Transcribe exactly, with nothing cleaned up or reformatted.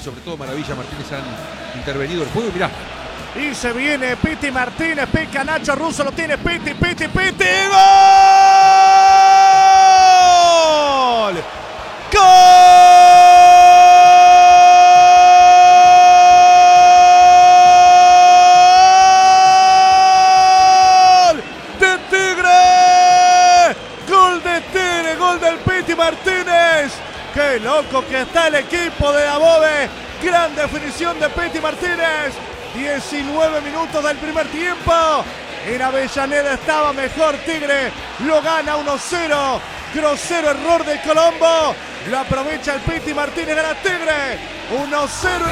sobre todo Maravilla Martínez han intervenido el juego. Mirá. Y se viene Piti Martínez, pica Nacho Russo, lo tiene Piti, Piti, Piti. ¡Gol! ¡Gol! ¡De Tigre! ¡Gol de Tigre! ¡Gol del Piti Martínez! ¡Qué loco que está el equipo de Dabove! ¡Gran definición de Piti Martínez! diecinueve minutos del primer tiempo. En Avellaneda estaba mejor Tigre. Lo gana uno cero. Grosero error de Colombo. Lo aprovecha el Piti Martínez. Gana Tigre. uno cero.